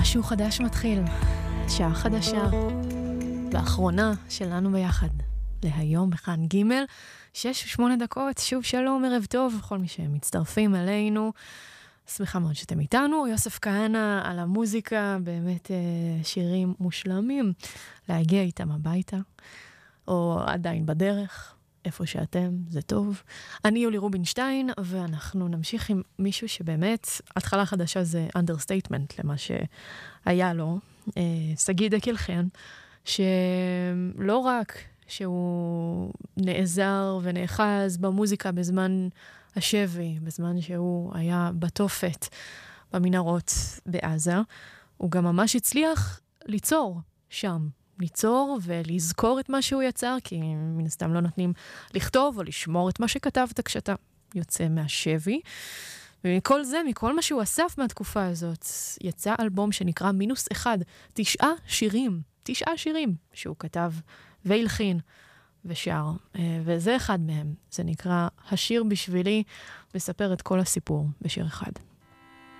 משהו חדש מתחיל, שעה חדשה, ואחרונה שלנו ביחד, להיום בכאן ג' 6:08, שוב שלום, ערב טוב, כל מי שמצטרפים אלינו, שמחה מאוד שאתם איתנו, יוסף כהנא על המוזיקה, באמת שירים מושלמים, להגיע איתם הביתה, או עדיין בדרך, איפה שאתם, זה טוב. אני יולי רובינשטיין, ואנחנו נמשיך עם מישהו שבאמת, התחלה חדשה זה understatement למה שהיה לו, סגיד דקלחן, שלא רק שהוא נעזר ונאחז במוזיקה בזמן השבי, בזמן שהוא היה בתופת במנהרות בעזה, הוא גם ממש הצליח ליצור שם. ליצור ולזכור את מה שהוא יצר, כי מן הסתם לא נותנים לכתוב או לשמור את מה שכתבת כשאתה יוצא מהשבי. ומכל זה, מכל מה שהוא אסף מהתקופה הזאת, יצא אלבום שנקרא -1, 9 שירים שהוא כתב והלחין ושר. וזה אחד מהם, זה נקרא השיר בשבילי, מספר את כל הסיפור בשיר אחד.